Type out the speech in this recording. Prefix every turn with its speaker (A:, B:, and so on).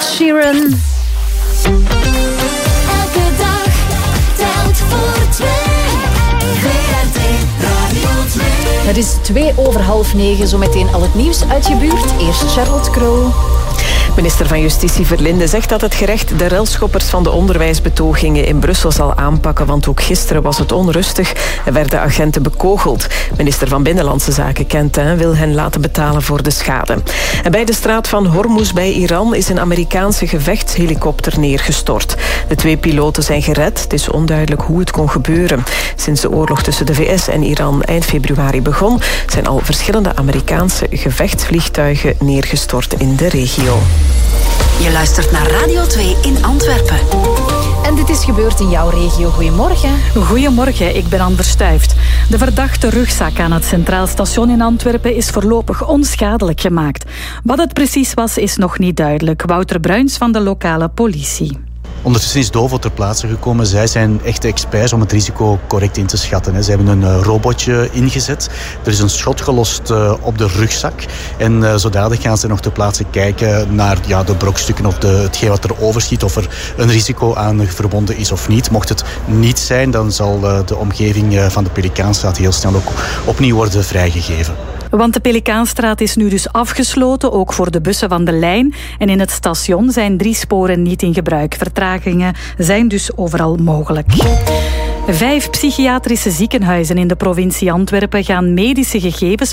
A: Sheeran.
B: Elke dag telt voor twee. VRT Radio 2.
A: Het is 8:02. Zometeen al het nieuws uit je buurt. Eerst Charlotte Kroo.
C: Minister van Justitie Verlinde zegt dat het gerecht de relschoppers van de onderwijsbetogingen in Brussel zal aanpakken, want ook gisteren was het onrustig en werden agenten bekogeld. Minister van Binnenlandse Zaken Quentin wil hen laten betalen voor de schade. En bij de straat van Hormuz bij Iran is een Amerikaanse gevechtshelikopter neergestort. De 2 piloten zijn gered. Het is onduidelijk hoe het kon gebeuren. Sinds de oorlog tussen de VS en Iran eind februari begon, zijn al verschillende Amerikaanse gevechtsvliegtuigen neergestort in de regio.
D: Je luistert naar Radio 2 in Antwerpen.
A: En dit is gebeurd in jouw regio. Goedemorgen.
E: Goedemorgen, ik ben Anders Stuyft. De verdachte rugzak aan het Centraal Station in Antwerpen is voorlopig onschadelijk gemaakt. Wat het precies was, is nog niet duidelijk. Wouter Bruins van de lokale politie.
F: Ondertussen is Dovo ter plaatse gekomen. Zij zijn echte experts om het risico correct in te schatten. Ze hebben een robotje ingezet. Er is een schot gelost op de rugzak. En zodanig gaan ze nog ter plaatse kijken naar de brokstukken of hetgeen wat er overschiet. Of er een risico aan verbonden is of niet. Mocht het niet zijn, dan zal de omgeving van de Pelikaanstraat heel snel ook opnieuw worden vrijgegeven.
E: Want de Pelikaanstraat is nu dus afgesloten, ook voor de bussen van de lijn. En in het station zijn 3 sporen niet in gebruik. Vertragingen zijn dus overal mogelijk. 5 psychiatrische ziekenhuizen in de provincie Antwerpen gaan medische gegevens